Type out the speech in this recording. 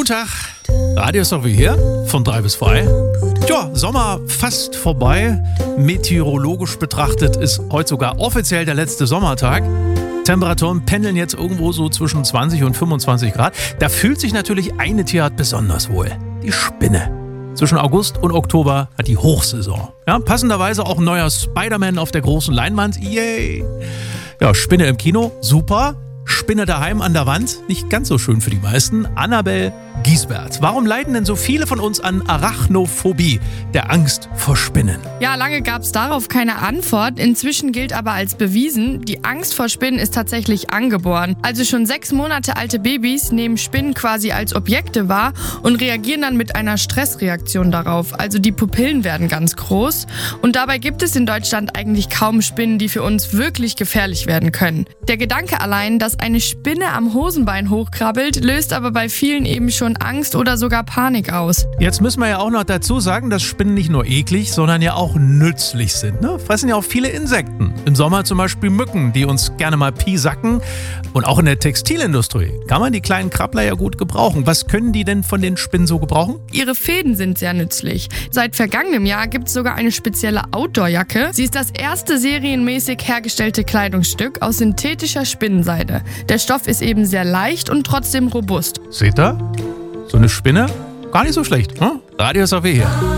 Tag, Radio ist auch wie hier, von 3 bis 2. Ja, Sommer fast vorbei. Meteorologisch betrachtet ist heute sogar offiziell der letzte Sommertag. Temperaturen pendeln jetzt irgendwo so zwischen 20 und 25 Grad. Da fühlt sich natürlich eine Tierart besonders wohl. Die Spinne. Zwischen August und Oktober hat die Hochsaison. Ja, passenderweise auch ein neuer Spider-Man auf der großen Leinwand. Yay! Ja, Spinne im Kino, super. Spinne daheim an der Wand, nicht ganz so schön für die meisten. Annabel Giesbert. Warum leiden denn so viele von uns an Arachnophobie, der Angst vor Spinnen? Ja, lange gab es darauf keine Antwort. Inzwischen gilt aber als bewiesen, die Angst vor Spinnen ist tatsächlich angeboren. Also schon 6 Monate alte Babys nehmen Spinnen quasi als Objekte wahr und reagieren dann mit einer Stressreaktion darauf. Also die Pupillen werden ganz groß. Und dabei gibt es in Deutschland eigentlich kaum Spinnen, die für uns wirklich gefährlich werden können. Der Gedanke allein, dass eine Spinne am Hosenbein hochkrabbelt, löst aber bei vielen eben schon Angst oder sogar Panik aus. Jetzt müssen wir ja auch noch dazu sagen, dass Spinnen nicht nur eklig, sondern ja auch nützlich sind. Ne? Fressen ja auch viele Insekten. Im Sommer zum Beispiel Mücken, die uns gerne mal piesacken. Und auch in der Textilindustrie kann man die kleinen Krabbler ja gut gebrauchen. Was können die denn von den Spinnen so gebrauchen? Ihre Fäden sind sehr nützlich. Seit vergangenem Jahr gibt es sogar eine spezielle Outdoor-Jacke. Sie ist das erste serienmäßig hergestellte Kleidungsstück aus synthetischer Spinnenseide. Der Stoff ist eben sehr leicht und trotzdem robust. Seht ihr? So eine Spinne? Gar nicht so schlecht. Hm? Radio ist auch wie hier.